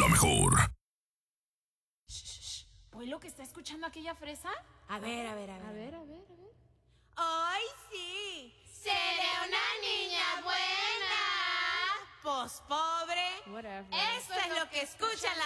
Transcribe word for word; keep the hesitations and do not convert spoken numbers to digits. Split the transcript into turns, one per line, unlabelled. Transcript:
la mejor.
¿Oye lo que está escuchando aquella fresa?
A ver, a ver, a ver.
A ver, a ver, a ver.
¡Ay, sí!
Seré una niña buena.
Pues pobre.
Whatever.
Eso es lo que escuchan las